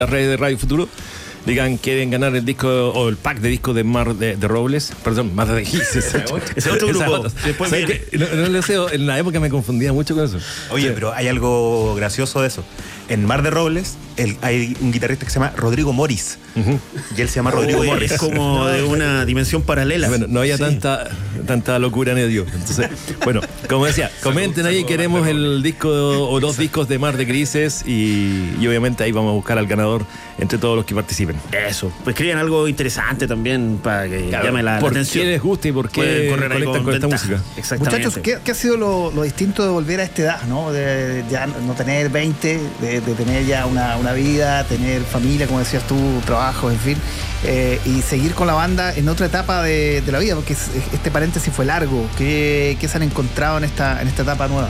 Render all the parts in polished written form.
las redes de Radio Futuro, digan que quieren ganar el disco o el pack de discos de Mar de Robles, perdón, Mar de Gises. Ese otro grupo. Después viene. No lo sé, en la época me confundía mucho con eso. Oye, sí. Pero hay algo gracioso de eso. En Mar de Robles hay un guitarrista que se llama Rodrigo Morris. Y él se llama Rodrigo Morris. Es como de una dimensión paralela. Bueno, no había tanta locura en el Dios. Entonces, bueno, como decía, comenten ahí, queremos el disco o dos discos de Mar de Grises y obviamente ahí vamos a buscar al ganador entre todos los que participen. Eso, pues escriban algo interesante también para que llame la atención. ¿Por qué les gusta y por qué conectan con esta música? Exactamente. Muchachos, ¿qué ha sido lo distinto de volver a esta edad, ¿no? De ya no tener 20, de tener ya una vida, tener familia, como decías tú, trabajo, en fin, y seguir con la banda en otra etapa de la vida, porque este paréntesis fue largo. ¿Qué se han encontrado en esta etapa nueva?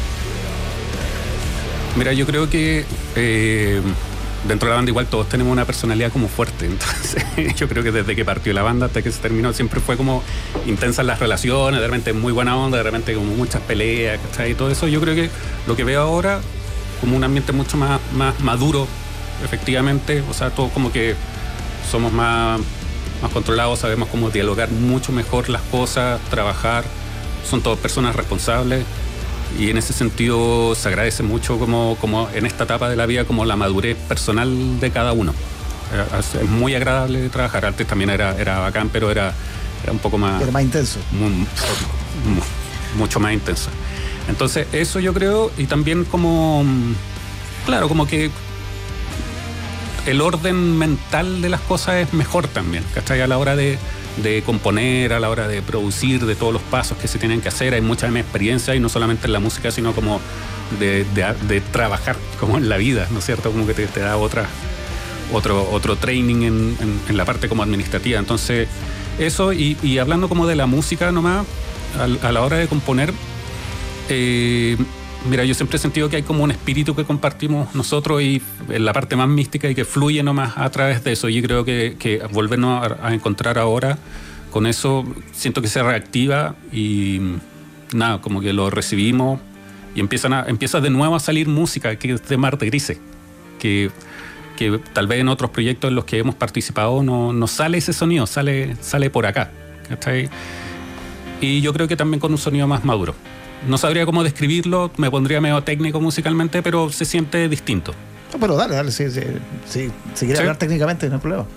Mira, yo creo que dentro de la banda igual todos tenemos una personalidad como fuerte, entonces yo creo que desde que partió la banda hasta que se terminó siempre fue como intensas las relaciones, de repente muy buena onda, de repente como muchas peleas, ¿cachai? Y todo eso yo creo que lo que veo ahora como un ambiente mucho más maduro, efectivamente, o sea, todo como que somos más controlados, sabemos cómo dialogar mucho mejor las cosas, trabajar, son todas personas responsables. Y en ese sentido se agradece mucho como en esta etapa de la vida como la madurez personal de cada uno. Es muy agradable trabajar. Antes también era bacán, pero era un poco más... Era más intenso. Mucho más intenso. Entonces eso yo creo, y también como... Claro, como que el orden mental de las cosas es mejor también, ¿cachai? A la hora de componer, a la hora de producir, de todos los pasos que se tienen que hacer, hay mucha más experiencia y no solamente en la música, sino como de trabajar como en la vida, ¿no es cierto? Como que te da otro training en la parte como administrativa. Entonces, eso, y hablando como de la música nomás, a la hora de componer, mira, yo siempre he sentido que hay como un espíritu que compartimos nosotros y en la parte más mística y que fluye nomás a través de eso. Y creo que volvernos a encontrar ahora con eso, siento que se reactiva y nada, como que lo recibimos y empieza de nuevo a salir música que es de Mar de Grises, que tal vez en otros proyectos en los que hemos participado no sale ese sonido, sale por acá, ¿cachai? Y yo creo que también con un sonido más maduro. No sabría cómo describirlo, me pondría medio técnico musicalmente, pero se siente distinto. No, pero dale, si quieres hablar técnicamente, no hay problema.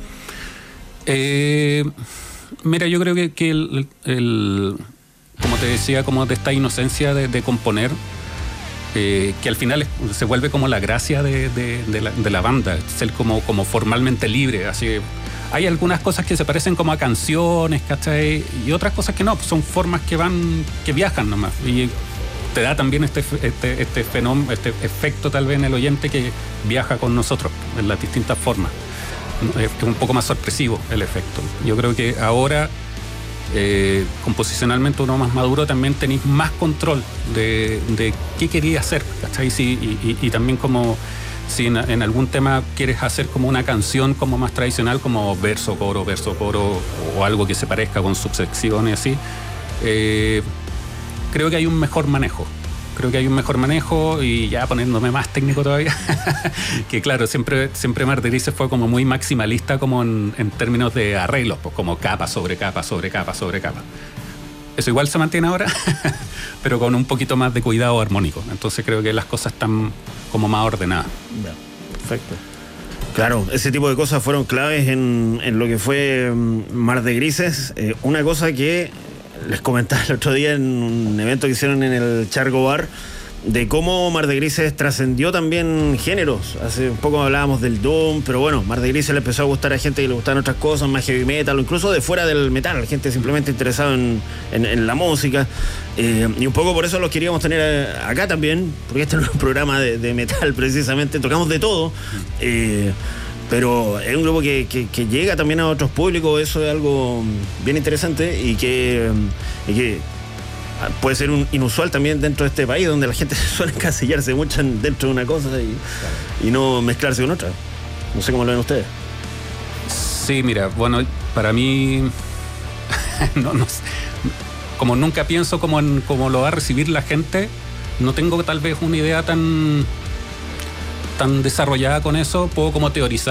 Mira, yo creo que como te decía, como de esta inocencia de componer, que al final se vuelve como la gracia de la banda, ser como formalmente libre, así. Hay algunas cosas que se parecen como a canciones, ¿cachai? Y otras cosas que no, pues son formas que viajan nomás. Y te da también este fenómeno, este efecto tal vez en el oyente que viaja con nosotros en las distintas formas. Es un poco más sorpresivo el efecto. Yo creo que ahora, composicionalmente uno más maduro, también tenéis más control de qué quería hacer, ¿cachai? Y también como... Si en algún tema quieres hacer como una canción como más tradicional, como verso, coro, o algo que se parezca con subsecciones así, creo que hay un mejor manejo. Y ya poniéndome más técnico todavía, que claro, siempre Mar de Grises fue como muy maximalista como en términos de arreglos, pues como capa sobre capa sobre capa sobre capa. Eso igual se mantiene ahora, pero con un poquito más de cuidado armónico. Entonces creo que las cosas están como más ordenadas. Perfecto. Claro, ese tipo de cosas fueron claves en lo que fue Mar de Grises. Una cosa que les comentaba el otro día en un evento que hicieron en el Chargo Bar, de cómo Mar de Grises trascendió también géneros. Hace un poco hablábamos del doom, pero bueno, Mar de Grises le empezó a gustar a gente que le gustaban otras cosas, más heavy metal, o incluso de fuera del metal, gente simplemente interesada en la música. Y un poco por eso los queríamos tener acá también, porque este no es un programa de metal precisamente, tocamos de todo. Pero es un grupo que llega también a otros públicos, eso es algo bien interesante y que puede ser inusual también dentro de este país, donde la gente suele encasillarse mucho dentro de una cosa y no mezclarse con otra. No sé cómo lo ven ustedes. Sí, mira, bueno, para mí no sé, como nunca pienso como lo va a recibir la gente, no tengo tal vez una idea tan tan desarrollada con eso, puedo como teorizar